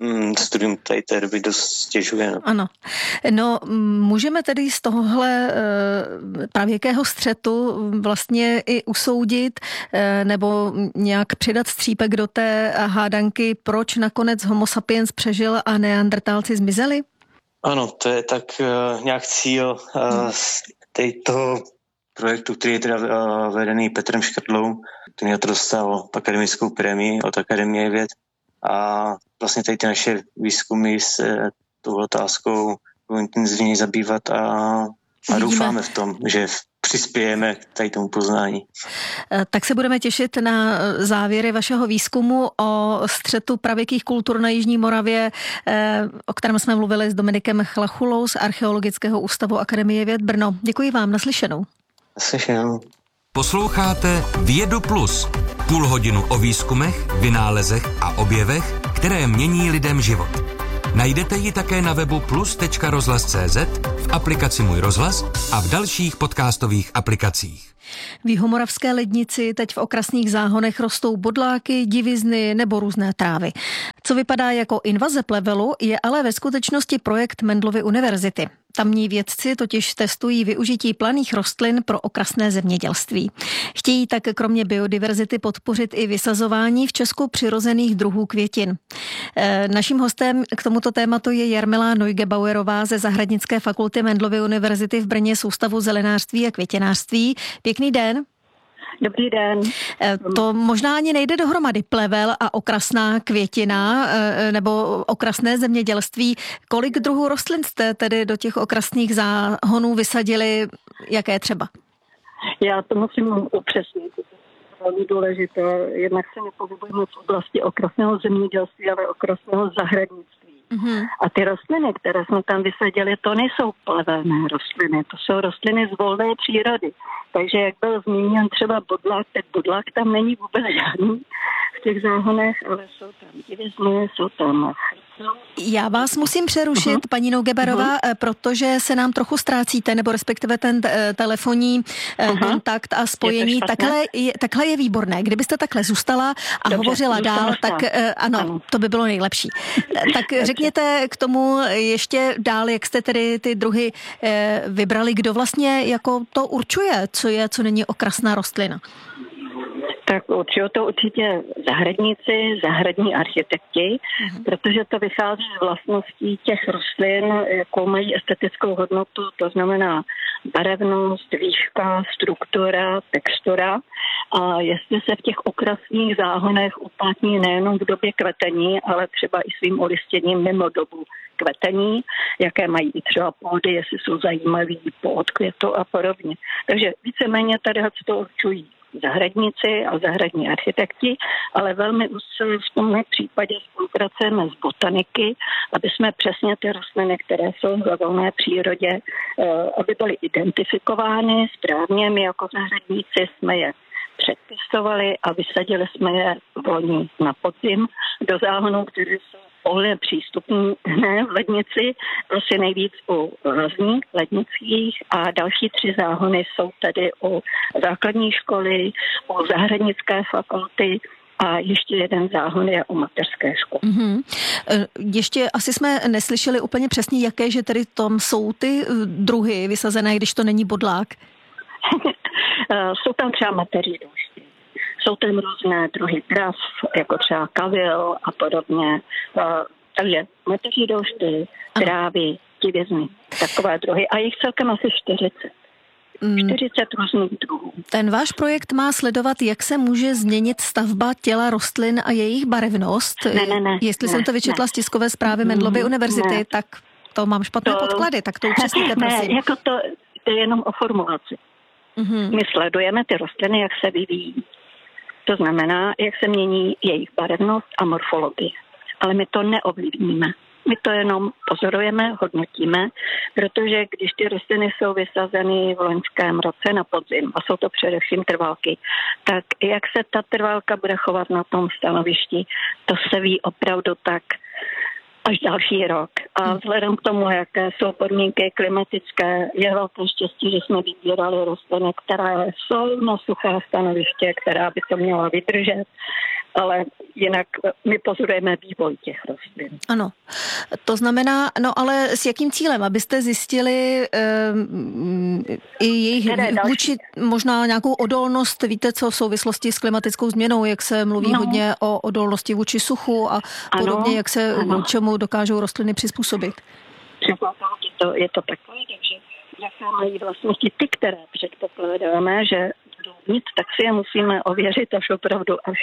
mm, studium tady té doby dost stěžuje. No. Ano. No, můžeme tedy z tohohle e, pravěkého střetu vlastně i usoudit e, nebo nějak přidat střípek do té hádanky, proč nakonec Homo sapiens přežil a neandertálci zmizeli? Ano, to je tak uh, nějak cíl uh, z toho projektu, který je teda uh, vedený Petrem Škrtlou, který na to dostal akademickou prémii od Akademie věd. A vlastně tady ty naše výzkumy se tou otázkou budou intenzivně zabývat a, a doufáme v tom, že přispějeme k tady tomu poznání. Tak se budeme těšit na závěry vašeho výzkumu o střetu pravěkých kultur na Jižní Moravě, o kterém jsme mluvili s Dominikem Chlachulou z Archeologického ústavu Akademie věd Brno. Děkuji vám, naslyšenou. Naslyšenou. Posloucháte Vědu Plus. Půl hodinu o výzkumech, vynálezech a objevech, které mění lidem život. Najdete ji také na webu plus tečka rozhlas tečka cé zet, v aplikaci Můj rozhlas a v dalších podcastových aplikacích. V jihomoravské lednici teď v okrasných záhonech rostou bodláky, divizny nebo různé trávy. Co vypadá jako invaze plevelu, je ale ve skutečnosti projekt Mendelovy univerzity. Tamní vědci totiž testují využití planých rostlin pro okrasné zemědělství. Chtějí tak kromě biodiverzity podpořit i vysazování v Česku přirozených druhů květin. Naším hostem k tomuto tématu je Jarmila Neugebauerová ze Zahradnické fakulty Mendelovy univerzity v Brně z Ústavu zelenářství a květinářství. Pěkný den. Dobrý den. To možná ani nejde dohromady, plevel a okrasná květina nebo okrasné zemědělství. Kolik druhů rostlin jste tedy do těch okrasných záhonů vysadili, jaké třeba? Já to musím upřesnit. Velmi důležité. Jednak se nepohybujeme v oblasti okrasného zemědělství, ale okrasného zahradnictví. Mm-hmm. A ty rostliny, které jsme tam vysadili, to nejsou plevelné rostliny, to jsou rostliny z volné přírody. Takže jak byl zmíněn třeba bodlák, tak bodlák tam není vůbec žádný v těch záhonech, ale jsou tam divizny, jsou tam... Já vás musím přerušit, uh-huh. paní Neugebauerová, uh-huh. protože se nám trochu ztrácíte, nebo respektive ten telefonní uh-huh. kontakt a spojení. Je takhle, je, takhle je výborné. Kdybyste takhle zůstala a Dobře, hovořila dál, tak uh, ano, ano, to by bylo nejlepší. Tak Dobře. Řekněte k tomu ještě dál, jak jste tedy ty druhy uh, vybrali, kdo vlastně jako to určuje, co je, co není okrasná rostlina. Tak určují to určitě zahradníci, zahradní architekti, mm. protože to vychází z vlastností těch rostlin, jakou mají estetickou hodnotu, to znamená barevnost, výška, struktura, textura. A jestli se v těch okrasných záhonech uplatní nejenom v době kvetení, ale třeba i svým olistěním mimo dobu kvetení, jaké mají i třeba plody, jestli jsou zajímavý plod, květu a podobně. Takže víceméně tady to určují zahradníci a zahradní architekti, ale velmi úzce v tomhle případě spolupracujeme s botaniky, aby jsme přesně ty rostliny, které jsou ve volné přírodě, aby byly identifikovány správně. My jako zahradníci jsme je předpisovali a vysadili jsme je volní na podzim do záhonů, které jsou volně přístupné v lednici, asi nejvíc u lázní lednických a další tři záhony jsou tady u základní školy, u zahradnické fakulty a ještě jeden záhon je u mateřské školy. Mm-hmm. Ještě asi jsme neslyšeli úplně přesně, jaké, že tedy tam jsou ty druhy vysazené, když to není bodlák. Jsou tam třeba mateřidoušky. Jsou tam různé druhy trav, jako třeba kavil a podobně. Takže mateřidoušky, trávy, divizny, takové druhy. A jich celkem asi čtyřicet. čtyřicet různých druhů. Ten váš projekt má sledovat, jak se může změnit stavba těla rostlin a jejich barevnost. Ne, ne, ne. Jestli ne, jsem to vyčetla ne. z tiskové zprávy Mendelovy univerzity, ne. tak to mám špatné to... podklady, tak to upřesníte, prosím. Ne, jako to, to je jenom o formulaci. Mm-hmm. My sledujeme ty rostliny, jak se vyvíjí. To znamená, jak se mění jejich barevnost a morfologie. Ale my to neovlivníme. My to jenom pozorujeme, hodnotíme, protože když ty rostliny jsou vysazeny v loňském roce na podzim, a jsou to především trvalky, tak jak se ta trvalka bude chovat na tom stanovišti, to se ví opravdu tak až další rok. A vzhledem k tomu, jaké jsou podmínky klimatické, je velké štěstí, že jsme vybírali rostliny, které jsou na suché stanoviště, která by to měla vydržet. ale jinak my pozorujeme vývoj těch rostlin. Ano, to znamená, no ale s jakým cílem? Abyste zjistili um, i jejich vůči, možná nějakou odolnost, víte co, v souvislosti s klimatickou změnou, jak se mluví no. hodně o odolnosti vůči suchu a ano, podobně, jak se ano. čemu dokážou rostliny přizpůsobit. Je to, je to takové, takže jaké mají vlastnosti ty, které předpokládáme, že budou mít, tak si je musíme ověřit až opravdu až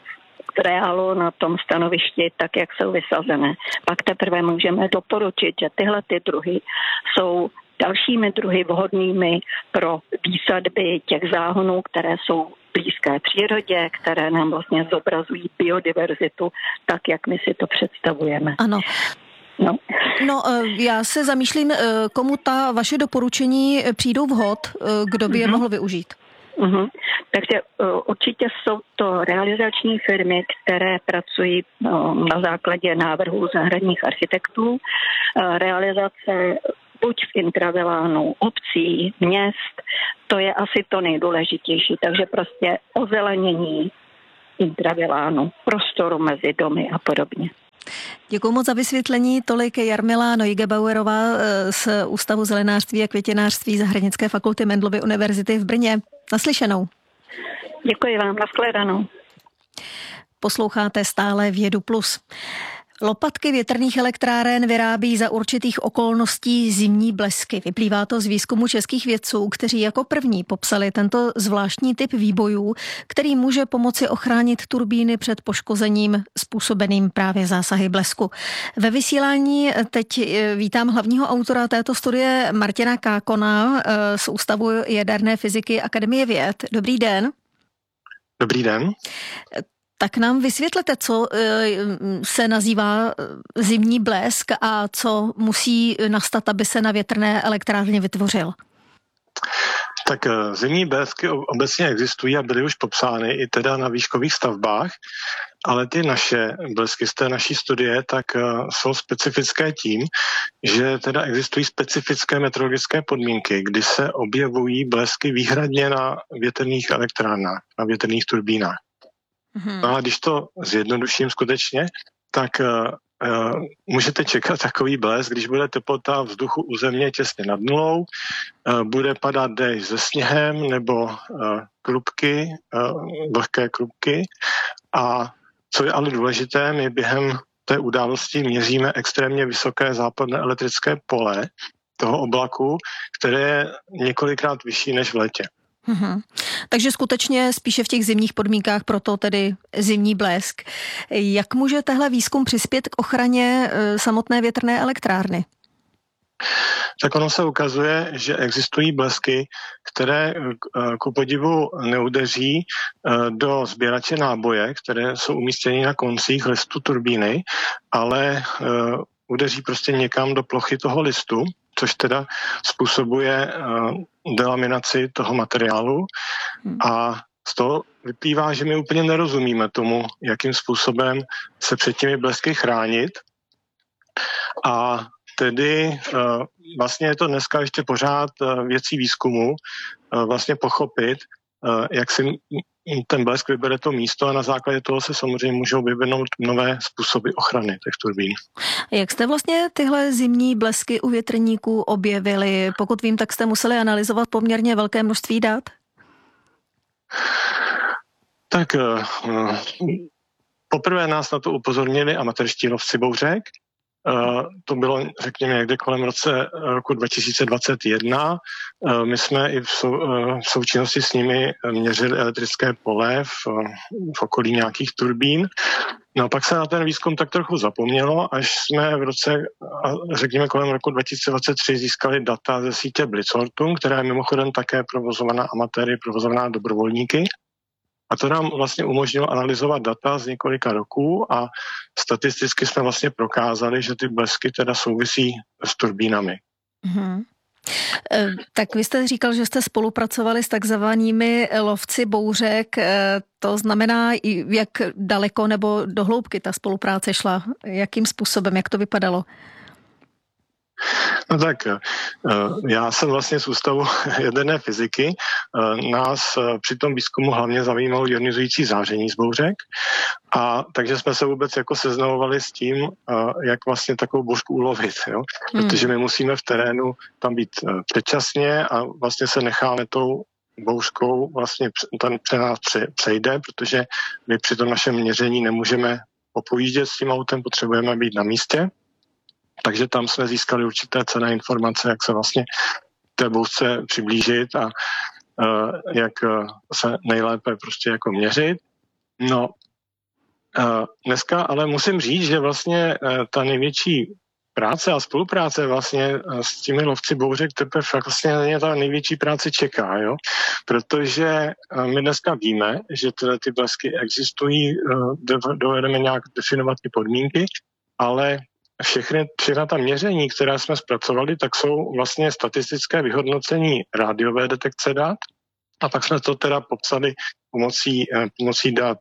v reálu na tom stanovišti, tak jak jsou vysazené. Pak teprve můžeme doporučit, že tyhle ty druhy jsou dalšími druhy vhodnými pro výsadby těch záhonů, které jsou blízké přírodě, které nám vlastně zobrazují biodiverzitu tak, jak my si to představujeme. Ano. No. no, já se zamýšlím, komu ta vaše doporučení přijdou vhod, kdo by je mm-hmm. mohl využít. Uhum. Takže uh, určitě jsou to realizační firmy, které pracují uh, na základě návrhů zahradních architektů. Uh, realizace buď v intravilánu obcí, měst, to je asi to nejdůležitější. Takže prostě ozelenění intravilánu, prostoru mezi domy a podobně. Děkuji moc za vysvětlení. Tolik Jarmila Neugebauerová z Ústavu zelenářství a květinářství Zahradnické fakulty Mendelovy univerzity v Brně. Naslyšenou. Děkuji vám, nashledanou. Posloucháte stále Vědu plus. Lopatky větrných elektráren vyrábí za určitých okolností zimní blesky. Vyplývá to z výzkumu českých vědců, kteří jako první popsali tento zvláštní typ výbojů, který může pomoci ochránit turbíny před poškozením způsobeným právě zásahy blesku. Ve vysílání teď vítám hlavního autora této studie Martina Kákona z Ústavu jaderné fyziky Akademie věd. Dobrý den. Dobrý den. Tak nám vysvětlete, co se nazývá zimní blesk a co musí nastat, aby se na větrné elektrárně vytvořil. Tak zimní blesky obecně existují a byly už popsány i teda na výškových stavbách, ale ty naše blesky z té naší studie tak jsou specifické tím, že teda existují specifické meteorologické podmínky, kdy se objevují blesky výhradně na větrných elektrárnách, na větrných turbínách. Hmm. No a když to zjednoduším skutečně, tak uh, můžete čekat takový blesk, když bude teplota vzduchu u země těsně nad nulou, uh, bude padat déšť se sněhem nebo uh, krupky, uh, vlhké krupky. A co je ale důležité, my během té události měříme extrémně vysoké západné elektrické pole toho oblaku, které je několikrát vyšší než v létě. Uhum. Takže skutečně spíše v těch zimních podmínkách, proto tedy zimní blesk. Jak může tehle výzkum přispět k ochraně samotné větrné elektrárny? Tak ono se ukazuje, že existují blesky, které ku podivu neudeří do sběrače náboje, které jsou umístěny na koncích listu turbíny, ale udeří prostě někam do plochy toho listu, což teda způsobuje delaminaci toho materiálu a z toho vyplývá, že my úplně nerozumíme tomu, jakým způsobem se před těmi blesky chránit a tedy vlastně je to dneska ještě pořád věcí výzkumu vlastně pochopit, jak si ten blesk vybere to místo a na základě toho se samozřejmě můžou vyvinout nové způsoby ochrany těch turbín. Jak jste vlastně tyhle zimní blesky u větrníků objevili? Pokud vím, tak jste museli analyzovat poměrně velké množství dat? Tak poprvé nás na to upozornili amatérští lovci bouřek. Uh, to bylo, řekněme, někde kolem roce, roku dva tisíce dvacet jedna. Uh, my jsme i v, sou, uh, v součinnosti s nimi měřili elektrické pole v, v okolí nějakých turbín. No a pak se na ten výzkum tak trochu zapomnělo, až jsme v roce, řekněme kolem roku dva tisíce dvacet tři získali data ze sítě Blitzortum, která je mimochodem také provozovaná amatéry, provozovaná dobrovolníky. A to nám vlastně umožnilo analyzovat data z několika roků a statisticky jsme vlastně prokázali, že ty blesky teda souvisí s turbínami. Mm-hmm. E, tak vy jste říkal, že jste spolupracovali s takzvanými lovci bouřek. E, to znamená, jak daleko nebo do hloubky ta spolupráce šla? Jakým způsobem, jak to vypadalo? No tak, já jsem vlastně z Ústavu jaderné fyziky. Nás při tom výzkumu hlavně zajímalo ionizující záření z bouřek, a takže jsme se vůbec jako seznamovali s tím, jak vlastně takovou bouřku ulovit, jo? Protože my musíme v terénu tam být předčasně a vlastně se necháme tou bouřkou, vlastně ten pře nás přejde, protože my při tom našem měření nemůžeme popojíždět s tím autem, potřebujeme být na místě. Takže tam jsme získali určité cenné informace, jak se vlastně té bouřce přiblížit a uh, jak uh, se nejlépe prostě jako měřit. No, uh, dneska ale musím říct, že vlastně uh, ta největší práce a spolupráce vlastně uh, s těmi lovci bouřek teprve vlastně ta největší práce čeká, jo? Protože uh, my dneska víme, že tyhle ty blesky existují, uh, dovedeme nějak definovat ty podmínky, ale Všechny, všechna ta měření, která jsme zpracovali, tak jsou vlastně statistické vyhodnocení rádiové detekce dat, a pak jsme to teda popsali pomocí, pomocí dat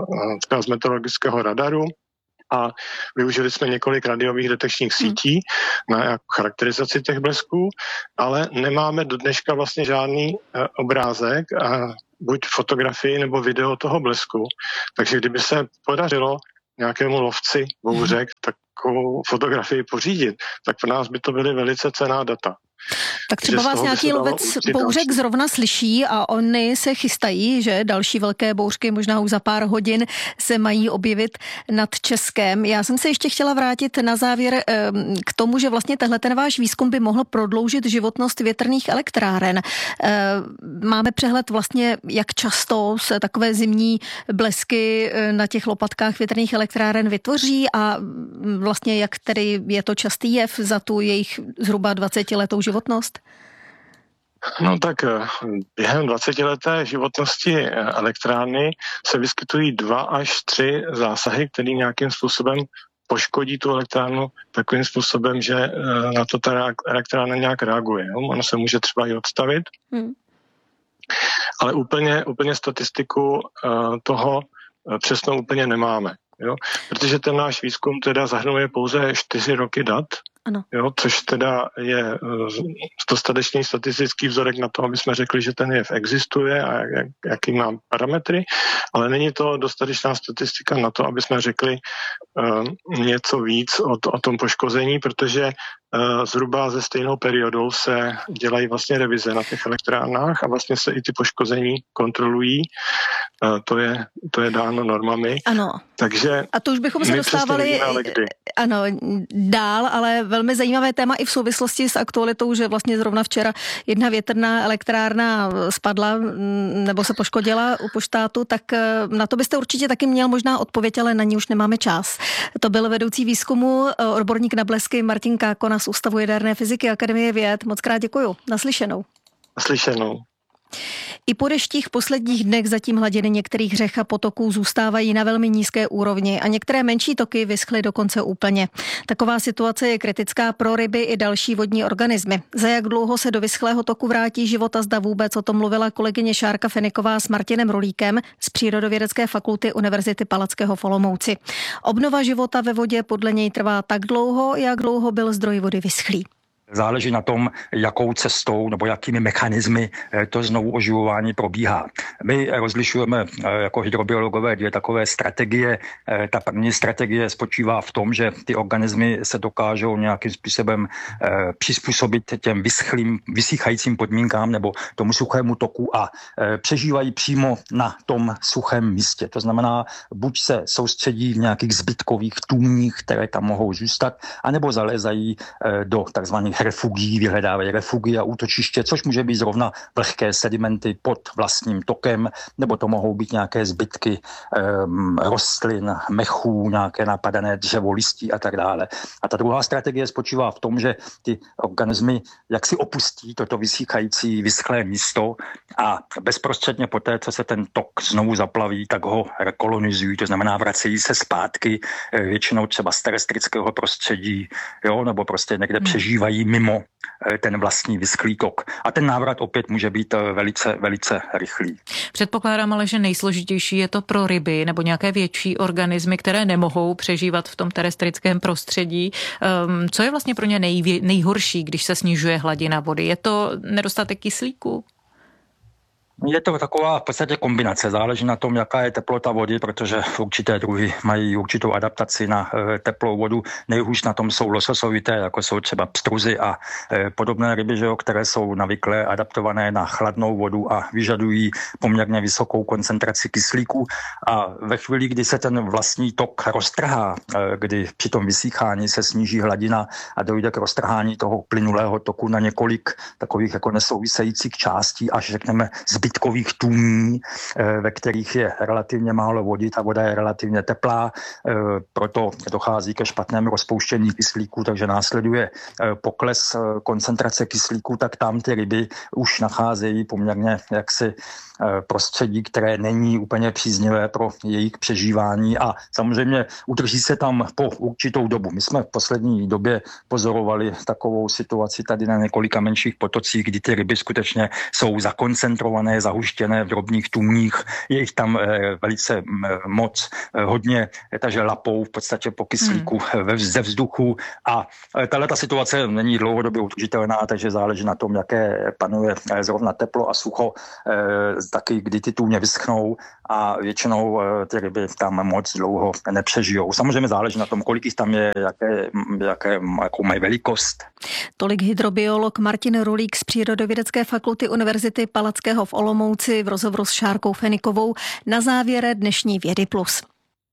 z meteorologického radaru a využili jsme několik radiových detekčních sítí na charakterizaci těch blesků, ale nemáme do dneška vlastně žádný obrázek, buď fotografii nebo video toho blesku. Takže kdyby se podařilo nějakému lovci bouřek takovou fotografii pořídit, tak pro nás by to byly velice cenná data. Tak třeba vás nějaký lovec bouřek další. zrovna slyší a oni se chystají, že další velké bouřky možná už za pár hodin se mají objevit nad Českem. Já jsem se ještě chtěla vrátit na závěr k tomu, že vlastně tenhle ten váš výzkum by mohl prodloužit životnost větrných elektráren. Máme přehled vlastně, jak často se takové zimní blesky na těch lopatkách větrných elektráren vytvoří a vlastně jak tedy je to častý jev za tu jejich zhruba dvacetiletou životnost? No tak během dvacetileté životnosti elektrárny se vyskytují dva až tři zásahy, které nějakým způsobem poškodí tu elektrárnu takovým způsobem, že na to ta elektrárna nějak reaguje. Jo? Ono se může třeba i odstavit. Hmm. Ale úplně, úplně statistiku toho přesnou úplně nemáme. Jo? Protože ten náš výzkum teda zahrnuje pouze čtyři roky dat, ano. Jo, což teda je dostatečný statistický vzorek na to, aby jsme řekli, že ten jev existuje a jak, jaký má parametry, ale není to dostatečná statistika na to, aby jsme řekli uh, něco víc o, o tom poškození, protože uh, zhruba ze stejnou periodou se dělají vlastně revize na těch elektrárnách a vlastně se i ty poškození kontrolují. Uh, to je, to je dáno normami. Ano. Takže a to už bychom se dostávali nevíme, ale kdy. Ano, dál, ale velmi zajímavé téma i v souvislosti s aktualitou, že vlastně zrovna včera jedna větrná elektrárna spadla nebo se poškodila u poštátu, tak na to byste určitě taky měl možná odpověď, ale na ní už nemáme čas. To byl vedoucí výzkumu, odborník na blesky Martin Kákona z Ústavu jaderné fyziky Akademie věd. Moc krát děkuju. Naslyšenou. Naslyšenou. I po deštích posledních dnech zatím hladiny některých řek a potoků zůstávají na velmi nízké úrovni a některé menší toky vyschly dokonce úplně. Taková situace je kritická pro ryby i další vodní organismy. Za jak dlouho se do vyschlého toku vrátí život a zda vůbec, o tom mluvila kolegyně Šárka Feniková s Martinem Rolíkem z Přírodovědecké fakulty Univerzity Palackého v Olomouci. Obnova života ve vodě podle něj trvá tak dlouho, jak dlouho byl zdroj vody vyschlý. Záleží na tom, jakou cestou nebo jakými mechanismy to znovu oživování probíhá. My rozlišujeme jako hydrobiologové dvě takové strategie. Ta první strategie spočívá v tom, že ty organismy se dokážou nějakým způsobem přizpůsobit těm vyschlým, vysychajícím podmínkám nebo tomu suchému toku a přežívají přímo na tom suchém místě. To znamená, buď se soustředí v nějakých zbytkových tůních, které tam mohou zůstat, anebo zalézají do takzvaných refugí, vyhledávají refugy a útočiště, což může být zrovna vlhké sedimenty pod vlastním tokem, nebo to mohou být nějaké zbytky um, rostlin, mechů, nějaké napadené dřevo, listí a tak dále. A ta druhá strategie spočívá v tom, že ty organismy jaksi opustí toto vysychající, vyschlé místo a bezprostředně poté, co se ten tok znovu zaplaví, tak ho rekolonizují, to znamená vracejí se zpátky, většinou třeba z terestrického prostředí, jo, nebo prostě někde přežívají mimo ten vlastní vyschlý tok. A ten návrat opět může být velice, velice rychlý. Předpokládám ale, že nejsložitější je to pro ryby nebo nějaké větší organismy, které nemohou přežívat v tom terestrickém prostředí. Co je vlastně pro ně nej, nejhorší, když se snižuje hladina vody? Je to nedostatek kyslíku? Je to taková v podstatě kombinace. Záleží na tom, jaká je teplota vody, protože určité druhy mají určitou adaptaci na teplou vodu. Nejhůř na tom jsou lososovité, jako jsou třeba pstruzy a podobné ryby, že jo, které jsou navyklé, adaptované na chladnou vodu a vyžadují poměrně vysokou koncentraci kyslíku. A ve chvíli, kdy se ten vlastní tok roztrhá, kdy při tom vysíchání se sníží hladina a dojde k roztrhání toho plynulého toku na několik takových jako nesouvisejících částí, až řekneme zbytkových tůní, ve kterých je relativně málo vody, ta voda je relativně teplá, proto dochází ke špatnému rozpouštění kyslíku, takže následuje pokles koncentrace kyslíku, tak tam ty ryby už nacházejí poměrně jaksi prostředí, které není úplně příznivé pro jejich přežívání a samozřejmě udrží se tam po určitou dobu. My jsme v poslední době pozorovali takovou situaci tady na několika menších potocích, kdy ty ryby skutečně jsou zakoncentrované, zahuštěné v drobných tůních, je jich tam velice moc, hodně, takže lapou v podstatě po kyslíku hmm. ze vzduchu a tato situace není dlouhodobě udržitelná, takže záleží na tom, jaké panuje zrovna teplo a sucho, taky kdy ty tůně vyschnou a většinou ty ryby tam moc dlouho nepřežijou. Samozřejmě záleží na tom, kolik jich tam je, jaké, jaké, jakou mají velikost. Tolik hydrobiolog Martin Rulík z Přírodovědecké fakulty Univerzity Palackého v Olomouci v rozhovoru s Šárkou Fenikovou na závěr dnešní Vědy plus.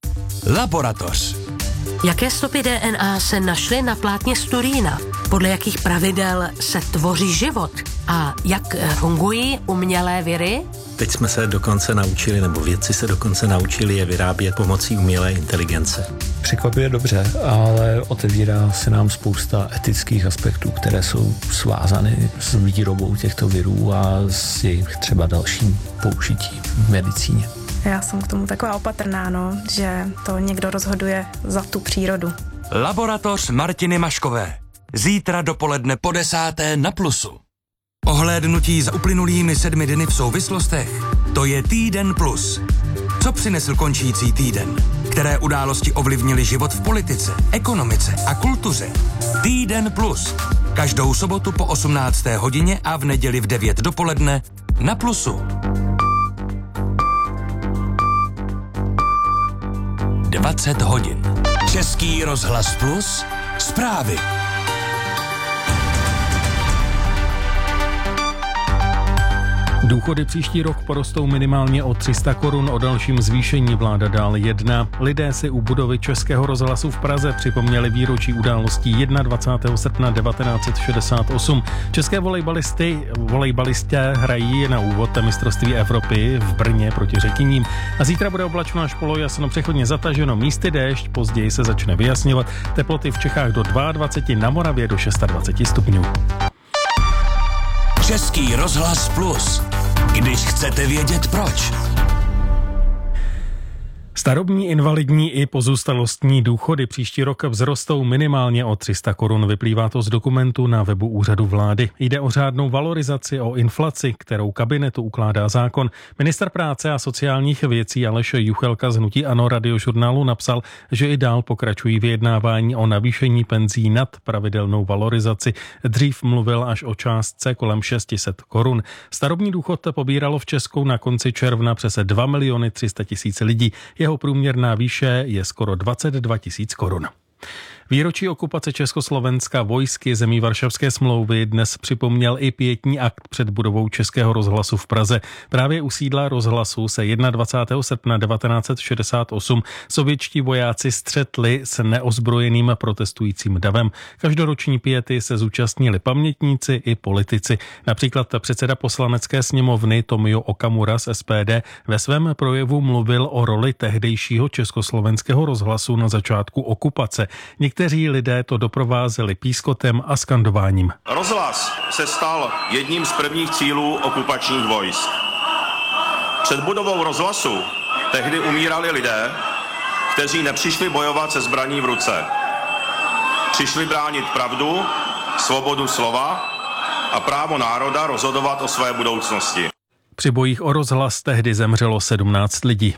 Laboratoř. Jaké stopy D N A se našly na plátně z Turína? Podle jakých pravidel se tvoří život? A jak fungují umělé viry? Teď jsme se dokonce naučili, nebo vědci se dokonce naučili je vyrábět pomocí umělé inteligence. Překvapuje dobře, ale otevírá se nám spousta etických aspektů, které jsou svázány s výrobou těchto virů a s jejich třeba dalším použitím v medicíně. Já jsem k tomu taková opatrná, no, že to někdo rozhoduje za tu přírodu. Laboratoř Martiny Maškové. Zítra dopoledne po desáté na Plusu. Ohlédnutí za uplynulými sedmi dny v souvislostech. To je Týden plus. Co přinesl končící týden? Které události ovlivnily život v politice, ekonomice a kultuře? Týden plus. Každou sobotu po osmnácté hodině a v neděli v devět dopoledne na Plusu. dvacet hodin. Český rozhlas plus. Zprávy. Důchody příští rok porostou minimálně o tři sta korun, o dalším zvýšení vláda dál jedná. Lidé si u budovy Českého rozhlasu v Praze připomněli výročí událostí dvacátého prvního srpna devatenáct set šedesát osm. České volejbalisty, volejbalisté hrají na úvod mistrovství Evropy v Brně proti Řekyním. A zítra bude oblačno až polojasno, přechodně zataženo, místy déšť, později se začne vyjasňovat. Teploty v Čechách do dvacet dva, na Moravě do dvacet šest stupňů. Český rozhlas plus. Když chcete vědět proč. Starobní, invalidní i pozůstalostní důchody příští rok vzrostou minimálně o tři sta korun. Vyplývá to z dokumentu na webu Úřadu vlády. Jde o řádnou valorizaci, o inflaci, kterou kabinetu ukládá zákon. Ministr práce a sociálních věcí Aleš Juchelka z hnutí ANO Radiožurnálu napsal, že i dál pokračují vyjednávání o navýšení penzí nad pravidelnou valorizaci. Dřív mluvil až o částce kolem šest set korun. Starobní důchod pobíralo v Česku na konci června přes dva miliony tři sta tisíc lidí. Jeho průměrná výše je skoro dvacet dva tisíc korun. Výročí okupace Československa vojsky zemí Varšavské smlouvy dnes připomněl i pietní akt před budovou Českého rozhlasu v Praze. Právě u sídla rozhlasu se dvacátého prvního srpna devatenáct set šedesát osm sovětští vojáci střetli s neozbrojeným protestujícím davem. Každoroční piety se zúčastnili pamětníci i politici. Například předseda poslanecké sněmovny Tomio Okamura z S P D ve svém projevu mluvil o roli tehdejšího Československého rozhlasu na začátku okupace. Někteří lidé to doprovázeli pískotem a skandováním. Rozhlas se stal jedním z prvních cílů okupačních vojsk. Před budovou rozhlasu tehdy umírali lidé, kteří nepřišli bojovat se zbraní v ruce. Přišli bránit pravdu, svobodu slova a právo národa rozhodovat o své budoucnosti. Při bojích o rozhlas tehdy zemřelo sedmnáct lidí.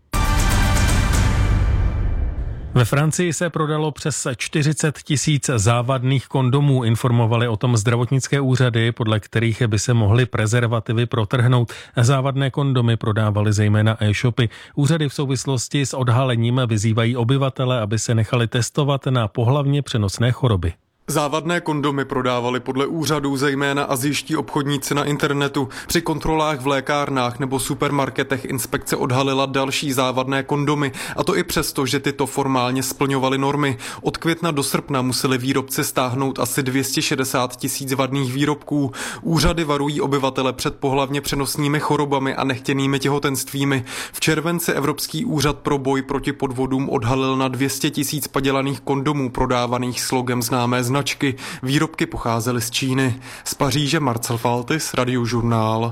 Ve Francii se prodalo přes čtyřicet tisíc závadných kondomů, informovaly o tom zdravotnické úřady, podle kterých by se mohly prezervativy protrhnout. Závadné kondomy prodávaly zejména e-shopy. Úřady v souvislosti s odhalením vyzývají obyvatele, aby se nechali testovat na pohlavně přenosné choroby. Závadné kondomy prodávali podle úřadů zejména asijští obchodníci na internetu. Při kontrolách v lékárnách nebo supermarketech inspekce odhalila další závadné kondomy, a to i přesto, že tyto formálně splňovaly normy. Od května do srpna museli výrobci stáhnout asi dvě stě šedesát tisíc vadných výrobků. Úřady varují obyvatele před pohlavně přenosnými chorobami a nechtěnými těhotenstvími. V červenci Evropský úřad pro boj proti podvodům odhalil na dvě stě tisíc padělaných kondomů prodávaných s logem známé značky. Výrobky pocházely z Číny. Z Paříže Marcel Faltis, Radiožurnál.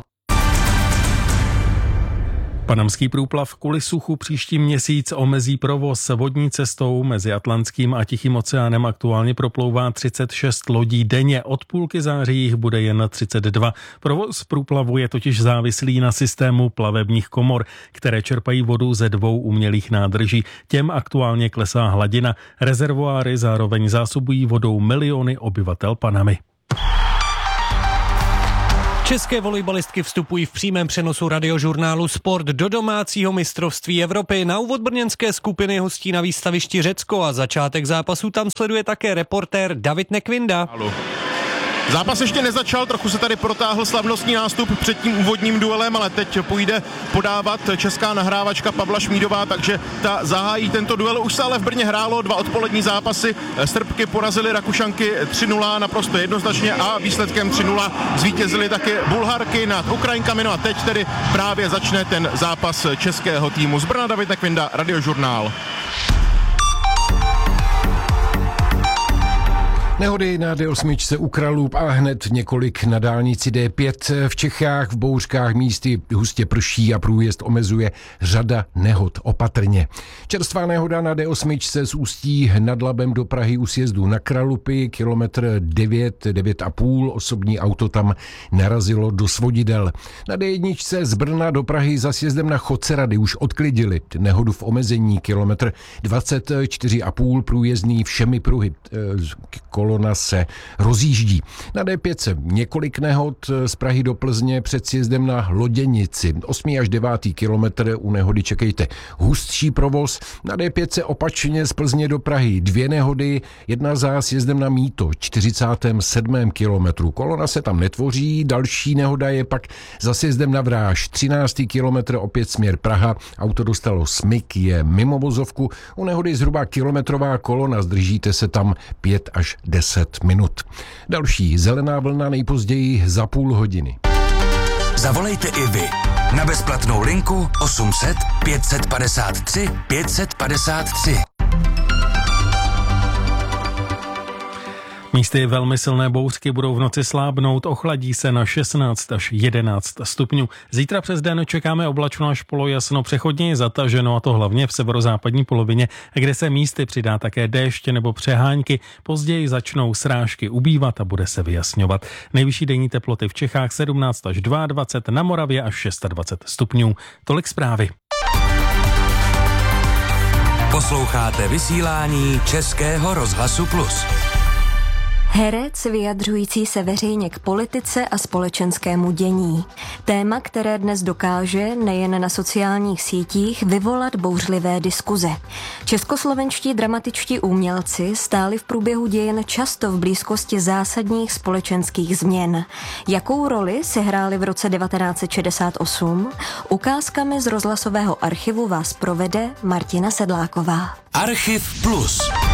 Panamský průplav kvůli suchu příští měsíc omezí provoz. Vodní cestou mezi Atlantským a Tichým oceánem aktuálně proplouvá třicet šest lodí denně. Od půlky září jich bude jen třicet dva. Provoz průplavu je totiž závislý na systému plavebních komor, které čerpají vodu ze dvou umělých nádrží. Těm aktuálně klesá hladina. Rezervoáry zároveň zásobují vodou miliony obyvatel Panamy. České volejbalistky vstupují v přímém přenosu Radiožurnálu Sport do domácího mistrovství Evropy. Na úvod brněnské skupiny hostí na výstavišti Řecko a začátek zápasu tam sleduje také reportér David Nekvinda. Halo. Zápas ještě nezačal, trochu se tady protáhl slavnostní nástup před tím úvodním duelem, ale teď půjde podávat česká nahrávačka Pavla Šmídová, takže ta zahájí tento duel. Už se ale v Brně hrálo dva odpolední zápasy. Srbky porazily Rakušanky tři nula naprosto jednoznačně a výsledkem tři nula zvítězily také Bulharky nad Ukrajinkami. No a teď tedy právě začne ten zápas českého týmu. Z Brna David Nekvinda, Radiožurnál. Nehody na D osm u Kralůb a hned několik na dálnici D pět. V Čechách v bouřkách místy hustě prší a průjezd omezuje řada nehod. Opatrně. Čerstvá nehoda na D osm z Ústí nad Labem do Prahy u sjezdu na Kralupy, kilometr devět, devět a půl, osobní auto tam narazilo do svodidel. Na D jedna z Brna do Prahy za sjezdem na Chodcerady už odklidili nehodu v omezení, kilometr dvacet čtyři a půl, průjezdný všemi pruhy. Kolona se rozjíždí. Na D pět několik nehod z Prahy do Plzně před sjezdem na Loděnici. osmý až devátý kilometr u nehody čekejte hustší provoz. Na D pět opačně z Plzně do Prahy dvě nehody, jedna za sjezdem na Mýto, čtyřicátém sedmém kilometru. Kolona se tam netvoří, další nehoda je pak za sjezdem na Vráž, třináctý kilometr, opět směr Praha. Auto dostalo smyk, je mimo vozovku. U nehody zhruba kilometrová kolona, zdržíte se tam pět až deset minut. Další zelená vlna nejpozději za půl hodiny. Zavolejte i vy na bezplatnou linku osm set pět set padesát tři pět set padesát tři. Místy velmi silné bouřky budou v noci slábnout, ochladí se na šestnáct až jedenáct stupňů. Zítra přes den čekáme oblačno až polojasno, přechodně zataženo, a to hlavně v severozápadní polovině, kde se místy přidá také déšť nebo přehánky. Později začnou srážky ubývat a bude se vyjasňovat. Nejvyšší denní teploty v Čechách sedmnáct až dvacet dva, na Moravě až dvacet šest stupňů. Tolik zprávy. Posloucháte vysílání Českého rozhlasu Plus. Herec vyjadřující se veřejně k politice a společenskému dění. Téma, které dnes dokáže nejen na sociálních sítích vyvolat bouřlivé diskuze. Českoslovenští dramatičtí umělci stáli v průběhu dějin často v blízkosti zásadních společenských změn. Jakou roli sehráli v roce devatenáct set šedesát osm? Ukázkami z rozhlasového archivu vás provede Martina Sedláková. Archiv Plus.